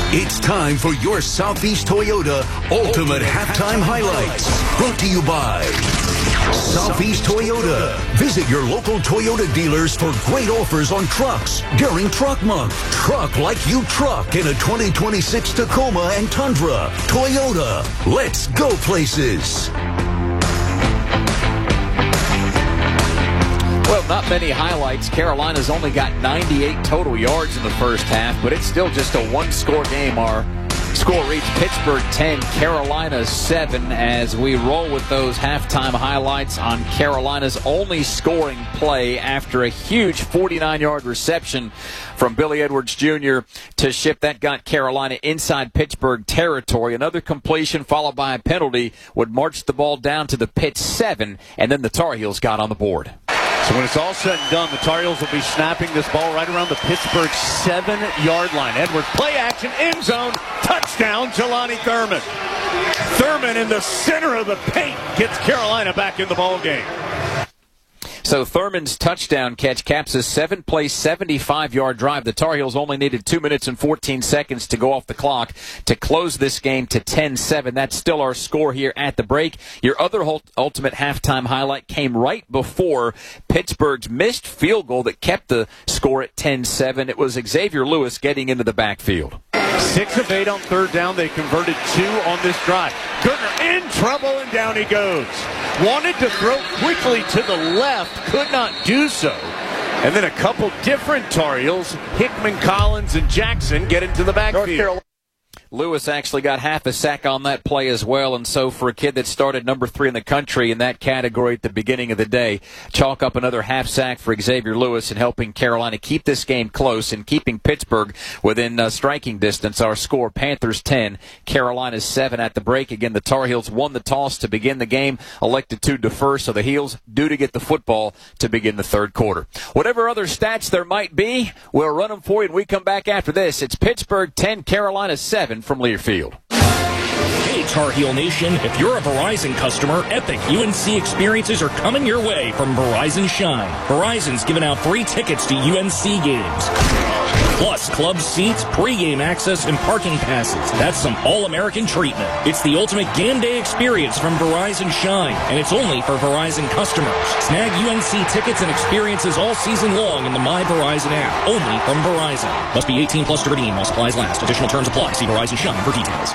It's time for your Southeast Toyota Ultimate Halftime Highlights. Brought to you by Southeast Toyota. Visit your local Toyota dealers for great offers on trucks during Truck Month. Truck like you truck in a 2026 Tacoma and Tundra. Toyota, let's go places. Well, not many highlights. Carolina's only got 98 total yards in the first half, but it's still just a one-score game. Our score reads Pittsburgh 10, Carolina 7, as we roll with those halftime highlights on Carolina's only scoring play after a huge 49-yard reception from Billy Edwards Jr. to Ship. That got Carolina inside Pittsburgh territory. Another completion followed by a penalty would march the ball down to the Pitt 7, and then the Tar Heels got on the board. So when it's all said and done, the Tar Heels will be snapping this ball right around the Pittsburgh 7-yard line. Edwards, play action, end zone, touchdown, Jelani Thurman. Thurman in the center of the paint gets Carolina back in the ball game. So Thurman's touchdown catch caps a 7-play, 75-yard drive. The Tar Heels only needed 2 minutes and 14 seconds to go off the clock to close this game to 10-7. That's still our score here at the break. Your other ultimate halftime highlight came right before Pittsburgh's missed field goal that kept the score at 10-7. It was Xavier Lewis getting into the backfield. 6 of 8 on third down. They converted 2 on this drive. Gertner in trouble, and down he goes. Wanted to throw quickly to the left, could not do so. And then a couple different Tar Heels, Hickman, Collins, and Jackson, get into the backfield. Lewis actually got half a sack on that play as well, and so for a kid that started number 3 in the country in that category at the beginning of the day, chalk up another half sack for Xavier Lewis in helping Carolina keep this game close and keeping Pittsburgh within striking distance. Our score, Panthers 10, Carolina 7 at the break. Again, the Tar Heels won the toss to begin the game, elected to defer, so the Heels due to get the football to begin the third quarter. Whatever other stats there might be, we'll run them for you when we come back after this. It's Pittsburgh 10, Carolina 7 from Learfield. Hey, Tar Heel Nation, if you're a Verizon customer, epic UNC experiences are coming your way from Verizon Shine. Verizon's giving out free tickets to UNC games, plus club seats, pregame access, and parking passes. That's some all-American treatment. It's the ultimate game day experience from Verizon Shine, and it's only for Verizon customers. Snag UNC tickets and experiences all season long in the My Verizon app, only from Verizon. Must be 18 plus to redeem while supplies last. Additional terms apply. See Verizon Shine for details.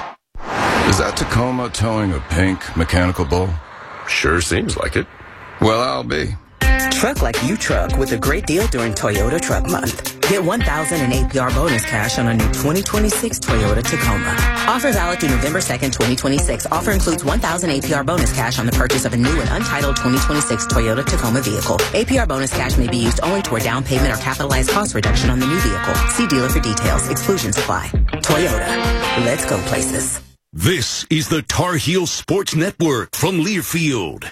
Is that Tacoma towing a pink mechanical bull? Sure seems like it. Well, I'll be. Truck like you truck with a great deal during Toyota Truck Month. Get $1,000 in APR bonus cash on a new 2026 Toyota Tacoma. Offer valid through November 2nd, 2026. Offer includes $1,000 APR bonus cash on the purchase of a new and untitled 2026 Toyota Tacoma vehicle. APR bonus cash may be used only toward down payment or capitalized cost reduction on the new vehicle. See dealer for details. Exclusions apply. Toyota. Let's go places. This is the Tar Heel Sports Network from Learfield.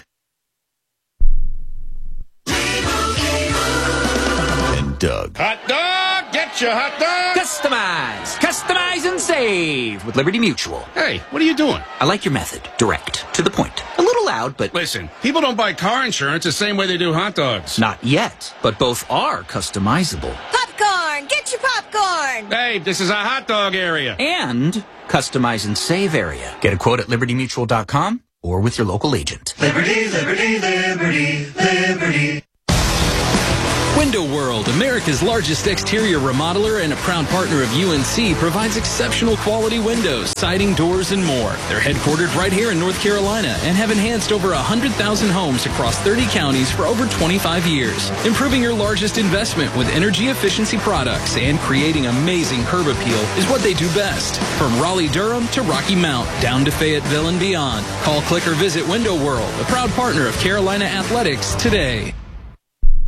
And Doug. Hot dog! Get your hot dog! Customize and save with Liberty Mutual. Hey, what are you doing? I like your method. Direct. To the point. A little loud, but... Listen, people don't buy car insurance the same way they do hot dogs. Not yet, but both are customizable. Popcorn! Get your popcorn! Hey, this is a hot dog area. And customize and save area. Get a quote at libertymutual.com or with your local agent. Liberty, liberty, liberty, liberty. Window World, America's largest exterior remodeler and a proud partner of UNC, provides exceptional quality windows, siding, doors, and more. They're headquartered right here in North Carolina and have enhanced over 100,000 homes across 30 counties for over 25 years. Improving your largest investment with energy efficiency products and creating amazing curb appeal is what they do best. From Raleigh-Durham to Rocky Mount, down to Fayetteville and beyond. Call, click, or visit Window World, a proud partner of Carolina Athletics, today.